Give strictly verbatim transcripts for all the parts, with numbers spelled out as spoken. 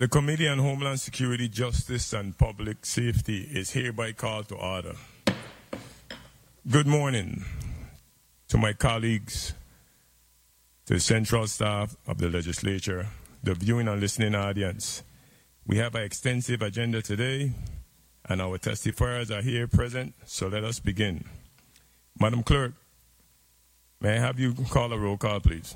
The Committee on Homeland Security, Justice, and Public Safety is hereby called to order. Good morning to my colleagues, to the central staff of the legislature, the viewing and listening audience. We have an extensive agenda today, and our testifiers are here present, so let us begin. Madam Clerk, may I have you call a roll call, please?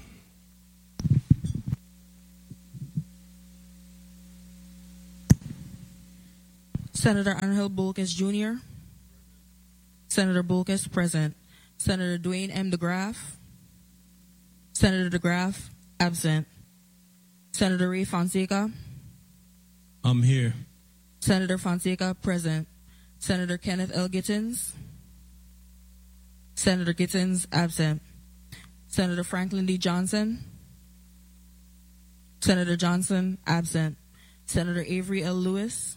Senator Angel Bolkes Junior Senator Bolkes present. Senator Dwayne M. DeGraff. Senator DeGraff absent. Senator Ray Fonseca. I'm here. Senator Fonseca present. Senator Kenneth L. Gittins. Senator Gittins absent. Senator Franklin D. Johnson. Senator Johnson absent. Senator Avery L. Lewis.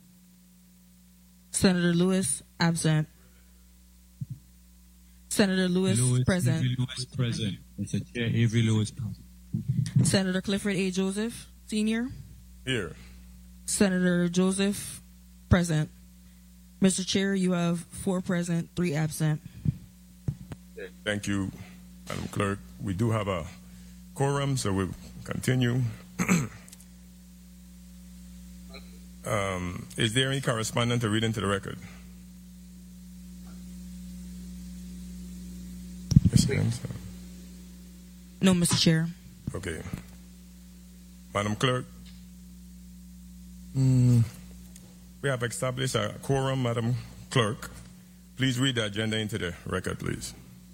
Senator Lewis absent. Senator Lewis, Lewis present. Avery Lewis present. Mister Chair, Avery Lewis present. Senator Clifford A. Joseph Senior Here. Senator Joseph present. Mister Chair, you have four present, three absent. Thank you, Madam Clerk. We do have a quorum, so we'll continue. um, is there any correspondent to read into the record? Yes, No, Mister Chair. okay. Madam Clerk, mm, we have established a quorum, Madam Clerk. Please read the agenda into the record, please.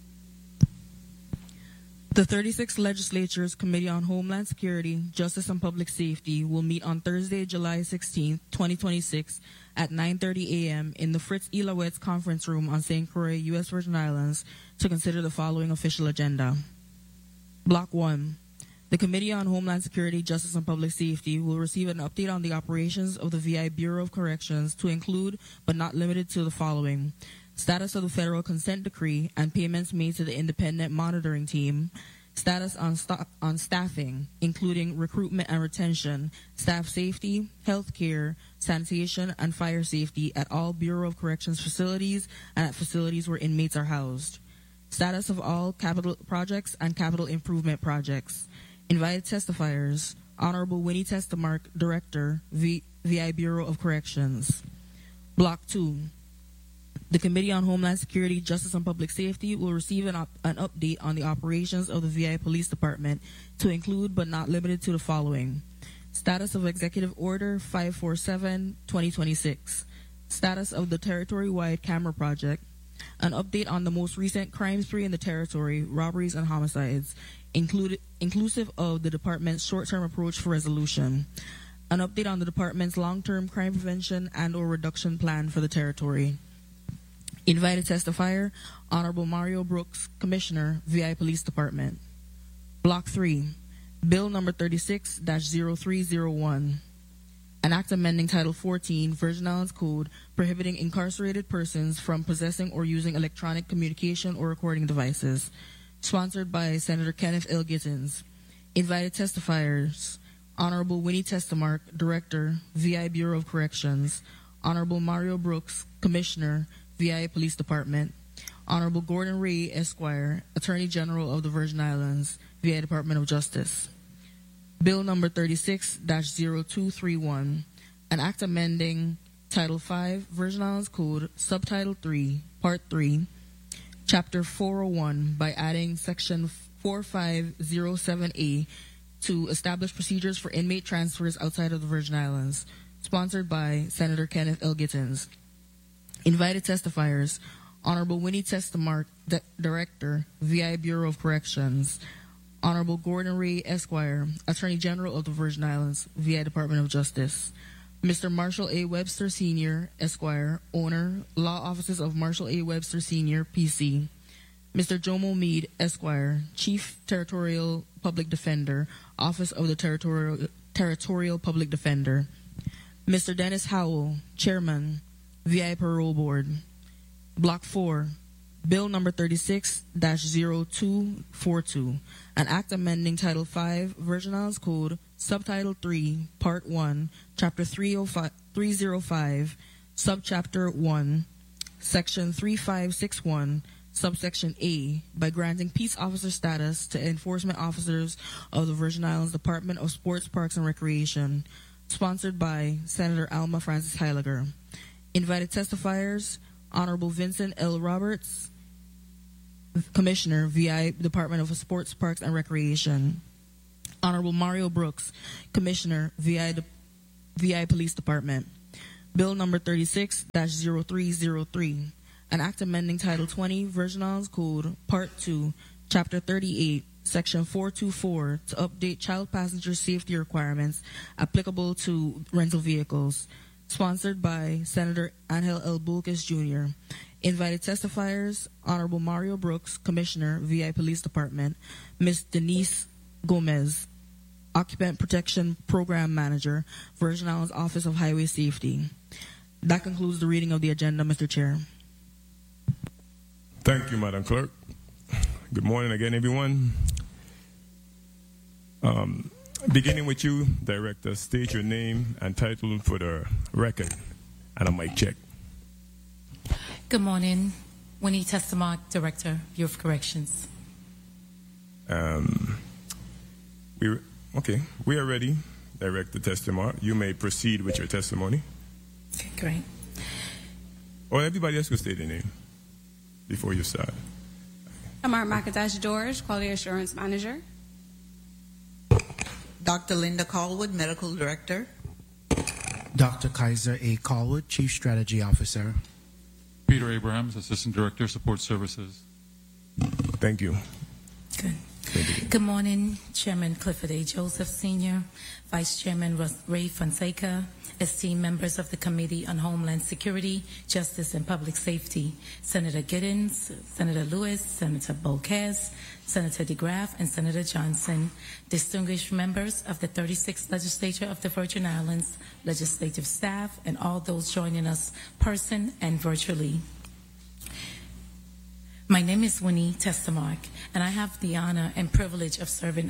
The thirty-sixth Legislature's Committee on Homeland Security, Justice and Public Safety will meet on Thursday, July sixteenth, twenty twenty-six at nine thirty a.m. in the Fritz E. Lawetz Conference Room on Saint Croix, U S Virgin Islands, to consider the following official agenda. Block one. The Committee on Homeland Security, Justice and Public Safety will receive an update on the operations of the V I Bureau of Corrections to include, but not limited to, the following. Status of the federal consent decree and payments made to the independent monitoring team. Status on, sta- on staffing, including recruitment and retention, staff safety, health care, sanitation, and fire safety at all Bureau of Corrections facilities and at facilities where inmates are housed. Status of all capital projects and capital improvement projects. Invited testifiers, Honorable Winnie Testamark, Director, v- VI Bureau of Corrections. Block two. The Committee on Homeland Security, Justice and Public Safety will receive an, op- an update on the operations of the V I Police Department to include but not limited to the following. Status of Executive Order five forty-seven dash twenty twenty-six. Status of the Territory-Wide Camera Project. An update on the most recent crime spree in the territory, robberies and homicides, included, inclusive of the Department's short-term approach for resolution. An update on the Department's long-term crime prevention and or reduction plan for the territory. Invited testifier, Honorable Mario Brooks, Commissioner, V I Police Department. Block three. Bill number thirty-six dash zero three zero one. An act amending Title fourteen, Virgin Islands Code, prohibiting incarcerated persons from possessing or using electronic communication or recording devices. Sponsored by Senator Kenneth L. Gittins. Invited testifiers, Honorable Winnie Testamark, Director, V I Bureau of Corrections. Honorable Mario Brooks, Commissioner, V I Police Department. Honorable Gordon Ray, Esquire, Attorney General of the Virgin Islands, V I Department of Justice. Bill number thirty-six dash zero two three one, an act amending Title five, Virgin Islands Code, Subtitle three, Part three, Chapter four oh one by adding Section forty-five oh seven A to establish procedures for inmate transfers outside of the Virgin Islands. Sponsored by Senator Kenneth L. Gittins. Invited testifiers, Honorable Winnie Testamark, D- Director, V I Bureau of Corrections. Honorable Gordon Ray, Esquire, Attorney General of the Virgin Islands, V I Department of Justice. Mister Marshall A. Webster Senior, Esquire, Owner, Law Offices of Marshall A. Webster Senior, P C. Mister Jomo Meade, Esquire, Chief Territorial Public Defender, Office of the Territorial, Territorial Public Defender. Mister Dennis Howell, Chairman, V I Parole Board. Block four. Bill number thirty-six dash zero two four two, an act amending Title five, Virgin Islands Code, Subtitle three, Part one, Chapter three oh five, three oh five, Subchapter one, Section thirty-five sixty-one, Subsection A, by granting peace officer status to enforcement officers of the Virgin Islands Department of Sports, Parks, and Recreation, sponsored by Senator Alma Francis Heiliger. Invited testifiers, Honorable Vincent L. Roberts, Commissioner, V I Department of Sports, Parks, and Recreation. Honorable Mario Brooks, Commissioner, V I, De- V I Police Department. Bill number thirty-six dash zero three zero three, an act amending Title twenty, Virgin Islands Code, Part two, Chapter thirty-eight, Section four twenty-four, to update child passenger safety requirements applicable to rental vehicles, sponsored by Senator Angel L. Bulkis, Junior Invited testifiers, Honorable Mario Brooks, Commissioner, V I Police Department, Miz Denise Gomez, Occupant Protection Program Manager, Virgin Islands Office of Highway Safety. That concludes the reading of the agenda, Mister Chair. Thank you, Madam Clerk. Good morning again, everyone. Um, beginning with you, Director, state your name and title for the record, and a mic check. Good morning. Winnie Testamark, Director, Bureau of Corrections. Um, we okay. We are ready, Director Testamark. You may proceed with your testimony. Okay, great. Or everybody else will state their name before you start. Amar McIntosh George, Quality Assurance Manager. Doctor Linda Callwood, Medical Director. Doctor Kaiser A. Callwood, Chief Strategy Officer. Peter Abrahams, Assistant Director, Support Services. Thank you. Good. Good morning, Chairman Clifford A. Joseph, Senior, Vice Chairman Ray Fonseca, esteemed members of the Committee on Homeland Security, Justice, and Public Safety, Senator Giddens, Senator Lewis, Senator Bolquez, Senator DeGraff, and Senator Johnson, distinguished members of the thirty-sixth Legislature of the Virgin Islands, legislative staff, and all those joining us person and virtually. My name is Winnie Testamark, and I have the honor and privilege of serving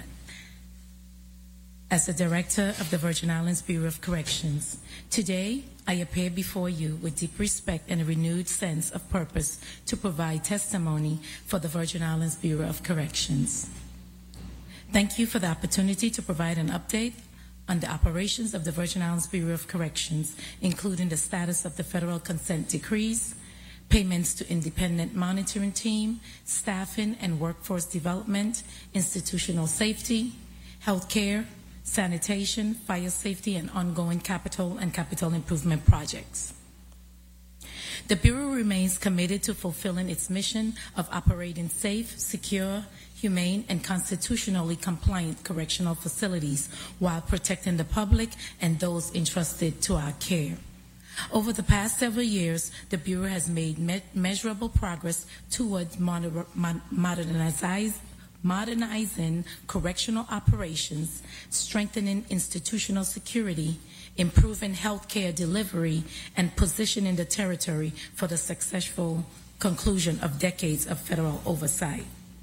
as the Director of the Virgin Islands Bureau of Corrections. Today, I appear before you with deep respect and a renewed sense of purpose to provide testimony for the Virgin Islands Bureau of Corrections. Thank you for the opportunity to provide an update on the operations of the Virgin Islands Bureau of Corrections, including the status of the federal consent decrees, payments to independent monitoring team, staffing and workforce development, institutional safety, healthcare, sanitation, fire safety, and ongoing capital and capital improvement projects. The Bureau remains committed to fulfilling its mission of operating safe, secure, humane, and constitutionally compliant correctional facilities while protecting the public and those entrusted to our care. Over the past several years, the Bureau has made me- measurable progress towards moder- mon- modernizing modernizing correctional operations, strengthening institutional security, improving healthcare delivery, and positioning the territory for the successful conclusion of decades of federal oversight.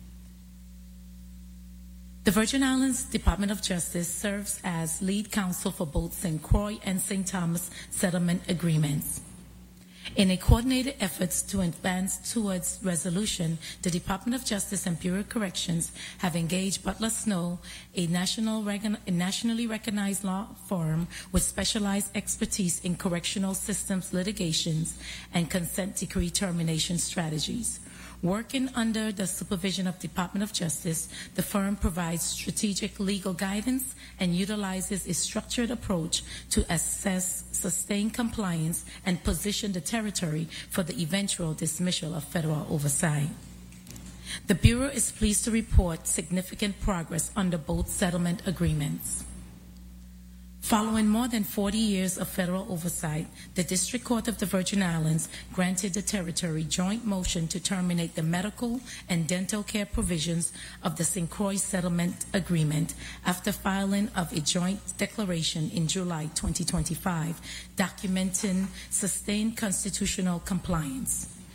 The Virgin Islands Department of Justice serves as lead counsel for both Saint Croix and Saint Thomas settlement agreements. In a coordinated effort to advance towards resolution, the Department of Justice and Bureau of Corrections have engaged Butler Snow, a, national, a nationally recognized law firm with specialized expertise in correctional systems litigations and consent decree termination strategies. Working under the supervision of Department of Justice, the firm provides strategic legal guidance and utilizes a structured approach to assess, sustain compliance, and position the territory for the eventual dismissal of federal oversight. The Bureau is pleased to report significant progress under both settlement agreements. Following more than forty years of federal oversight, the District Court of the Virgin Islands granted the territory joint motion to terminate the medical and dental care provisions of the Saint Croix Settlement Agreement after filing of a joint declaration in July twenty twenty-five, documenting sustained constitutional compliance.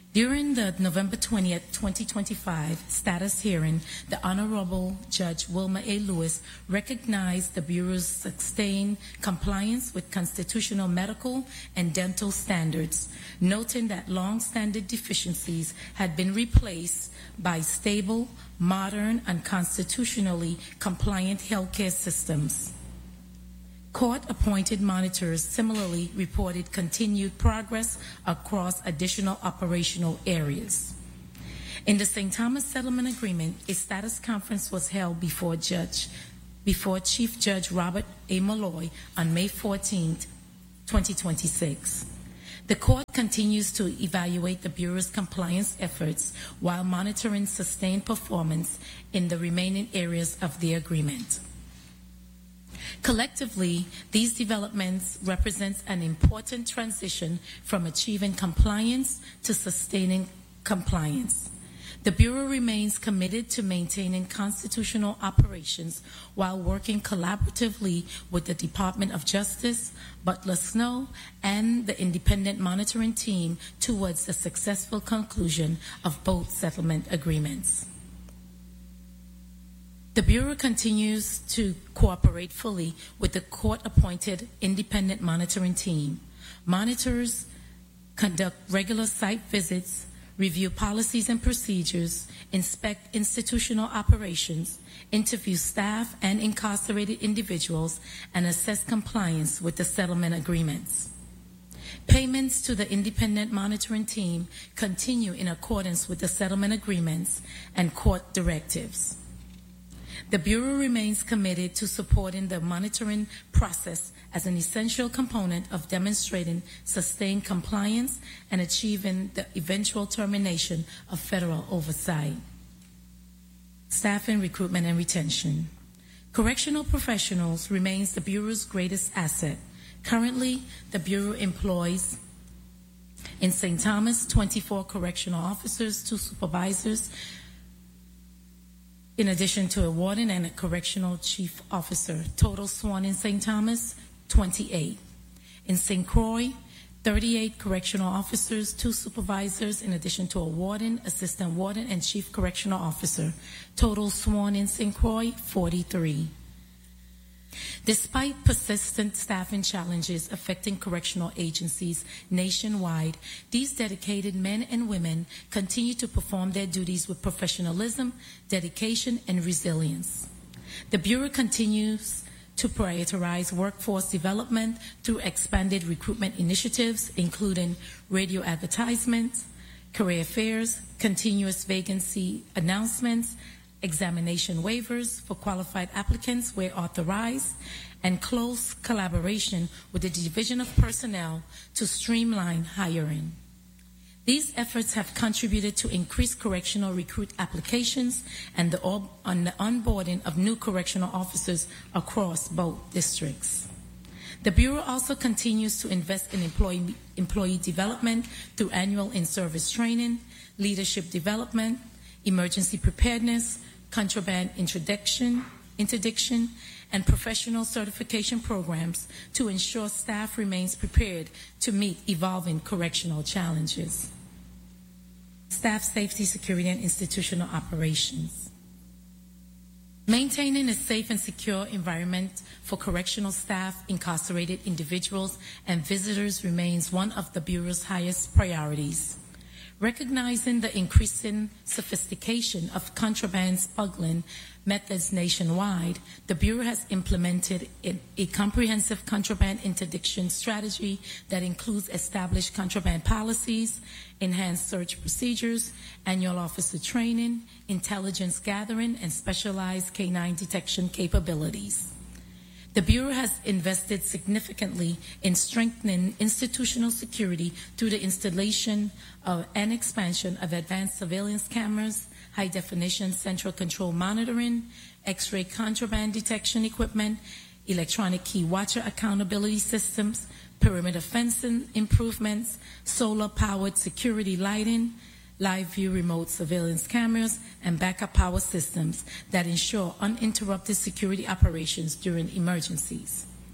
During the November twentieth, twenty twenty-five status hearing, the Honorable Judge Wilma A. Lewis recognized the Bureau's sustained compliance with constitutional medical and dental standards, noting that long-standing deficiencies had been replaced by stable, modern, and constitutionally compliant healthcare systems. Court-appointed monitors similarly reported continued progress across additional operational areas. In the Saint Thomas Settlement Agreement, a status conference was held before Judge, before Chief Judge Robert A. Malloy on May fourteenth, twenty twenty-six. The court continues to evaluate the Bureau's compliance efforts while monitoring sustained performance in the remaining areas of the agreement. Collectively, these developments represent an important transition from achieving compliance to sustaining compliance. The Bureau remains committed to maintaining constitutional operations while working collaboratively with the Department of Justice, Butler Snow, and the independent monitoring team towards the successful conclusion of both settlement agreements. The Bureau continues to cooperate fully with the court-appointed independent monitoring team. Monitors conduct regular site visits, review policies and procedures, inspect institutional operations, interview staff and incarcerated individuals, and assess compliance with the settlement agreements. Payments to the independent monitoring team continue in accordance with the settlement agreements and court directives. The Bureau remains committed to supporting the monitoring process as an essential component of demonstrating sustained compliance and achieving the eventual termination of federal oversight. Staffing, recruitment, and retention. Correctional professionals remains the Bureau's greatest asset. Currently, the Bureau employs in Saint Thomas twenty-four correctional officers, two supervisors, in addition to a warden and a correctional chief officer. Total sworn in Saint Thomas, twenty-eight. In Saint Croix, thirty-eight correctional officers, two supervisors, in addition to a warden, assistant warden, and chief correctional officer. Total sworn in Saint Croix, forty-three. Despite persistent staffing challenges affecting correctional agencies nationwide, these dedicated men and women continue to perform their duties with professionalism, dedication, and resilience. The Bureau continues to prioritize workforce development through expanded recruitment initiatives, including radio advertisements, career fairs, continuous vacancy announcements, examination waivers for qualified applicants where authorized, and close collaboration with the Division of Personnel to streamline hiring. These efforts have contributed to increased correctional recruit applications and the, on the onboarding of new correctional officers across both districts. The Bureau also continues to invest in employee, employee development through annual in-service training, leadership development, emergency preparedness, contraband introduction, interdiction, and professional certification programs to ensure staff remains prepared to meet evolving correctional challenges. Staff safety, security, and institutional operations. Maintaining a safe and secure environment for correctional staff, incarcerated individuals, and visitors remains one of the Bureau's highest priorities. Recognizing the increasing sophistication of contraband smuggling methods nationwide, the Bureau has implemented a, a comprehensive contraband interdiction strategy that includes established contraband policies, enhanced search procedures, annual officer training, intelligence gathering, and specialized K nine detection capabilities. The Bureau has invested significantly in strengthening institutional security through the installation of, and expansion of advanced surveillance cameras, high-definition central control monitoring, X-ray contraband detection equipment, electronic key watcher accountability systems, perimeter fencing improvements, solar-powered security lighting, live view remote surveillance cameras, and backup power systems that ensure uninterrupted security operations during emergencies.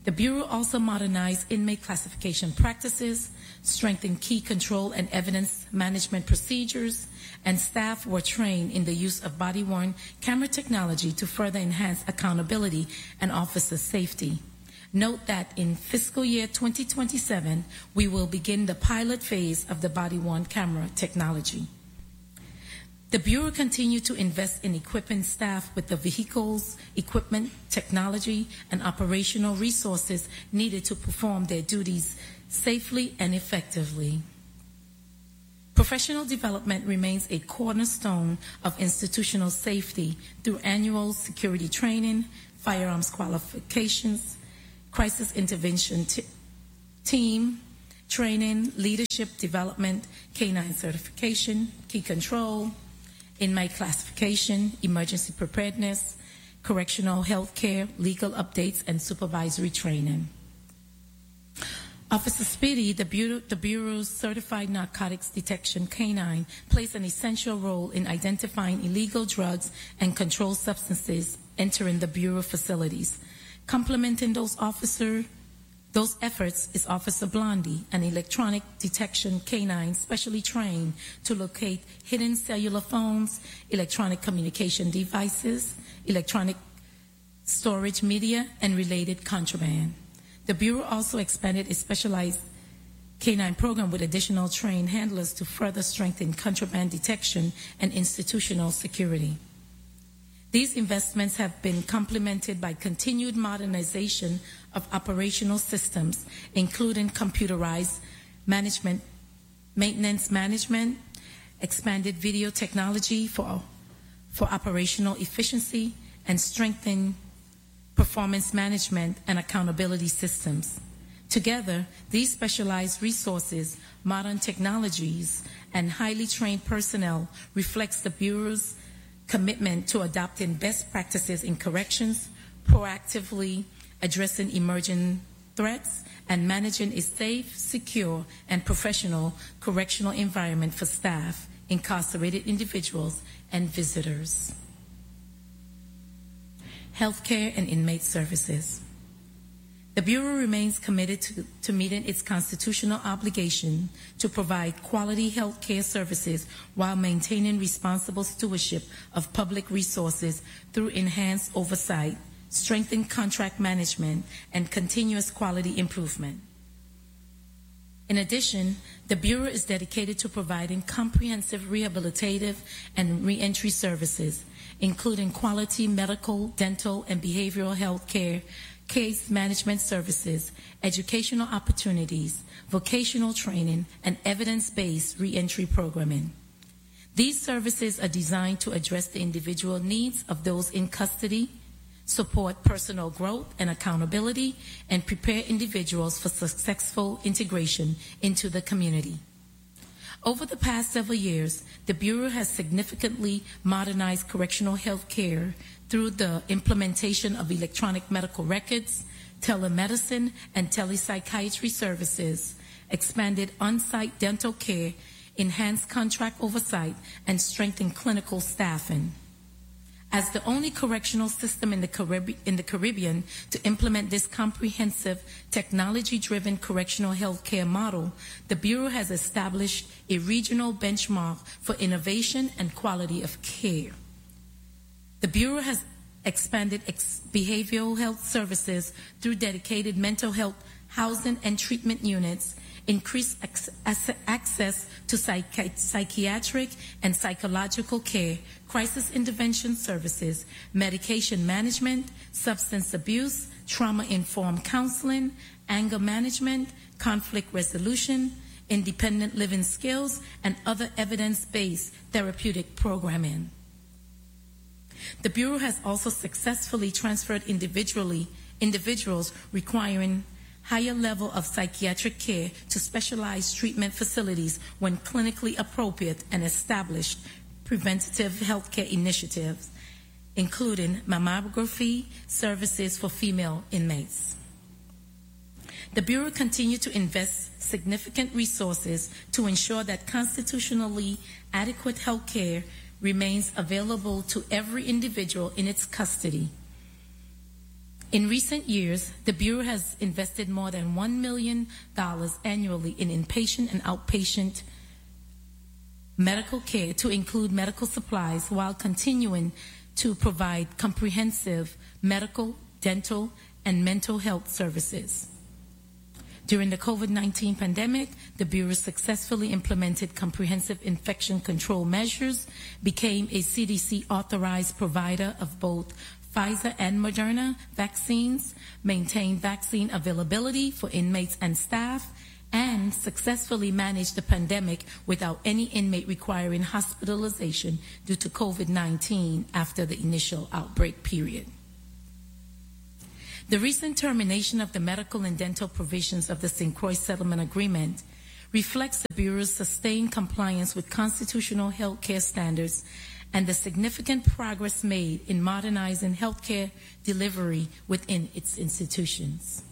The Bureau also modernized inmate classification practices, strengthened key control and evidence management procedures, and staff were trained in the use of body-worn camera technology to further enhance accountability and officer safety. Note that in fiscal year twenty twenty-seven, we will begin the pilot phase of the body-worn camera technology. The Bureau continued to invest in equipping staff with the vehicles, equipment, technology, and operational resources needed to perform their duties safely and effectively. Professional development remains a cornerstone of institutional safety through annual security training, firearms qualifications, crisis intervention t- team training, leadership development, K nine certification, key control, inmate classification, emergency preparedness, correctional health care, legal updates, and supervisory training. Officer Speedy, the, Bureau, the Bureau's certified narcotics detection canine, plays an essential role in identifying illegal drugs and controlled substances entering the Bureau facilities. Complementing those officer, those efforts is Officer Blondie, an electronic detection canine specially trained to locate hidden cellular phones, electronic communication devices, electronic storage media, and related contraband. The Bureau also expanded its specialized canine program with additional trained handlers to further strengthen contraband detection and institutional security. These investments have been complemented by continued modernization of operational systems, including computerized management, maintenance management, expanded video technology for, for operational efficiency, and strengthened performance management and accountability systems. Together, these specialized resources, modern technologies, and highly trained personnel reflects the Bureau's commitment to adopting best practices in corrections, proactively addressing emerging threats, and managing a safe, secure, and professional correctional environment for staff, incarcerated individuals, and visitors. Healthcare and inmate services. The Bureau remains committed to, to meeting its constitutional obligation to provide quality health care services while maintaining responsible stewardship of public resources through enhanced oversight, strengthened contract management, and continuous quality improvement. In addition, the Bureau is dedicated to providing comprehensive rehabilitative and reentry services, including quality medical, dental, and behavioral health care, case management services, educational opportunities, vocational training, and evidence-based reentry programming. These services are designed to address the individual needs of those in custody, support personal growth and accountability, and prepare individuals for successful integration into the community. Over the past several years, the Bureau has significantly modernized correctional health care through the implementation of electronic medical records, telemedicine, and telepsychiatry services, expanded on-site dental care, enhanced contract oversight, and strengthened clinical staffing. As the only correctional system in the, Carib- in the Caribbean to implement this comprehensive, technology-driven correctional health care model, the Bureau has established a regional benchmark for innovation and quality of care. The Bureau has expanded ex- behavioral health services through dedicated mental health housing and treatment units, increased ac- access to psychi- psychiatric and psychological care, crisis intervention services, medication management, substance abuse, trauma-informed counseling, anger management, conflict resolution, independent living skills, and other evidence-based therapeutic programming. The Bureau has also successfully transferred individually individuals requiring higher level of psychiatric care to specialized treatment facilities when clinically appropriate, and established preventative healthcare initiatives, including mammography services for female inmates. The Bureau continued to invest significant resources to ensure that constitutionally adequate health care remains available to every individual in its custody. In recent years, the Bureau has invested more than one million dollars annually in inpatient and outpatient medical care to include medical supplies while continuing to provide comprehensive medical, dental, and mental health services. During the COVID nineteen pandemic, the Bureau successfully implemented comprehensive infection control measures, became a C D C authorized provider of both Pfizer and Moderna vaccines, maintained vaccine availability for inmates and staff, and successfully managed the pandemic without any inmate requiring hospitalization due to COVID nineteen after the initial outbreak period. The recent termination of the medical and dental provisions of the Saint Croix Settlement Agreement reflects the Bureau's sustained compliance with constitutional health care standards and the significant progress made in modernizing healthcare delivery within its institutions.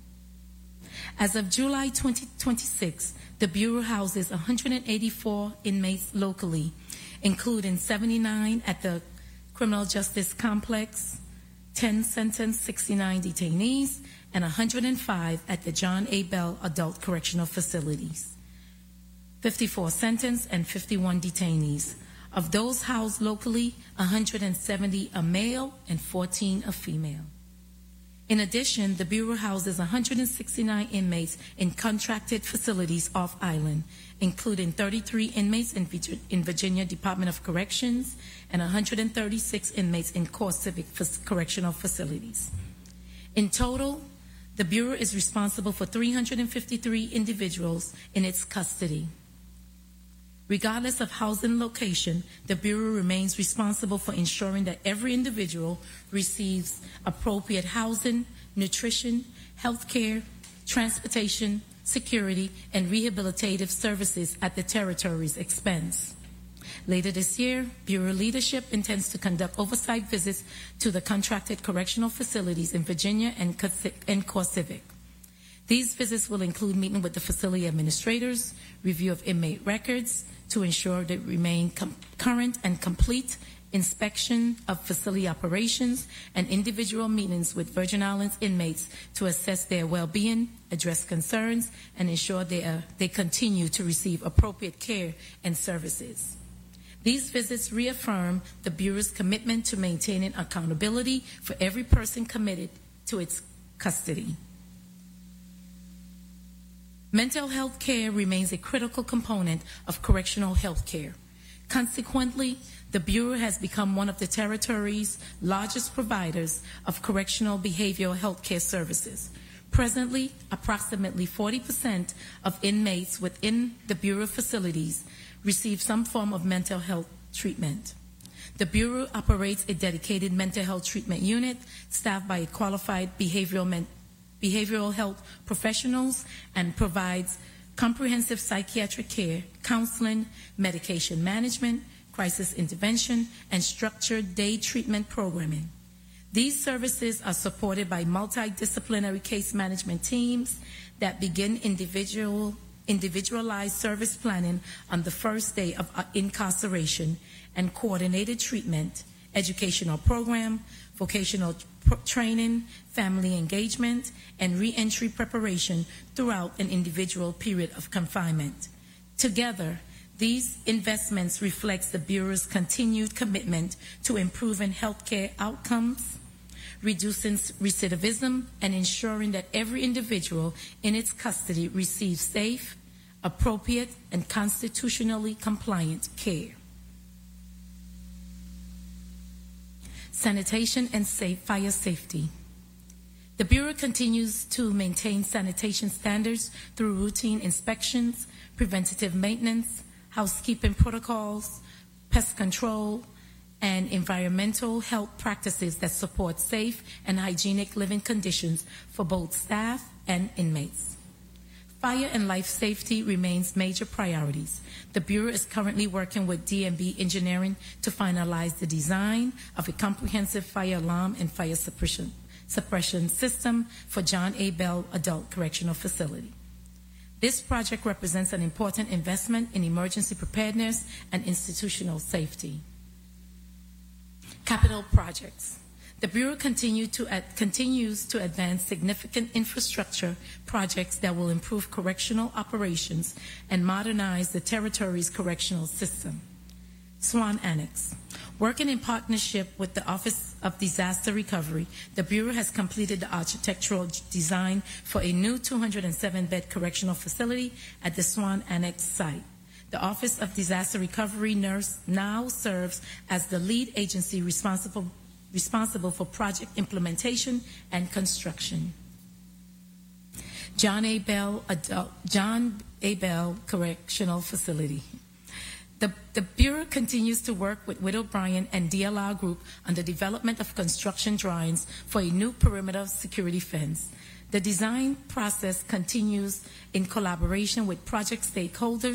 As of July twenty twenty-six, the Bureau houses one hundred eighty-four inmates locally, including seventy-nine at the Criminal Justice Complex, ten sentenced, sixty-nine detainees, and one hundred five at the John A. Bell Adult Correctional Facilities, fifty-four sentenced and fifty-one detainees. Of those housed locally, one hundred seventy are male and fourteen are female. In addition, the Bureau houses one hundred sixty-nine inmates in contracted facilities off-island, including thirty-three inmates in Virginia Department of Corrections and one hundred thirty-six inmates in CoreCivic correctional facilities. In total, the Bureau is responsible for three hundred fifty-three individuals in its custody. Regardless of housing location, the Bureau remains responsible for ensuring that every individual receives appropriate housing, nutrition, health care, transportation, security, and rehabilitative services at the territory's expense. Later this year, Bureau leadership intends to conduct oversight visits to the contracted correctional facilities in Virginia and CoreCivic. These visits will include meeting with the facility administrators, review of inmate records to ensure they remain com- current and complete, inspection of facility operations, and individual meetings with Virgin Islands inmates to assess their well-being, address concerns, and ensure they, are, they continue to receive appropriate care and services. These visits reaffirm the Bureau's commitment to maintaining accountability for every person committed to its custody. Mental health care remains a critical component of correctional health care. Consequently, the Bureau has become one of the territory's largest providers of correctional behavioral health care services. Presently, approximately forty percent of inmates within the Bureau facilities receive some form of mental health treatment. The Bureau operates a dedicated mental health treatment unit staffed by qualified behavioral men- behavioral health professionals and provides comprehensive psychiatric care, counseling, medication management, crisis intervention, and structured day treatment programming. These services are supported by multidisciplinary case management teams that begin individual, individualized service planning on the first day of incarceration and coordinated treatment, educational program, vocational pr- training, family engagement, and re-entry preparation throughout an individual period of confinement. Together, these investments reflect the Bureau's continued commitment to improving healthcare outcomes, reducing recidivism, and ensuring that every individual in its custody receives safe, appropriate, and constitutionally compliant care. Sanitation and safe fire safety. The Bureau continues to maintain sanitation standards through routine inspections, preventative maintenance, housekeeping protocols, pest control, and environmental health practices that support safe and hygienic living conditions for both staff and inmates. Fire and life safety remains major priorities. The Bureau is currently working with D M B Engineering to finalize the design of a comprehensive fire alarm and fire suppression, suppression system for John A. Bell Adult Correctional Facility. This project represents an important investment in emergency preparedness and institutional safety. Capital projects. The Bureau continue to ad- continues to advance significant infrastructure projects that will improve correctional operations and modernize the territory's correctional system. Swan Annex. Working in partnership with the Office of Disaster Recovery, the Bureau has completed the architectural design for a new two hundred seven bed correctional facility at the Swan Annex site. The Office of Disaster Recovery nurse now serves as the lead agency responsible, responsible for project implementation and construction. John A. Bell, Adult, John A. Bell Correctional Facility. The, the Bureau continues to work with Widow Bryan and D L R Group on the development of construction drawings for a new perimeter security fence. The design process continues in collaboration with project stakeholders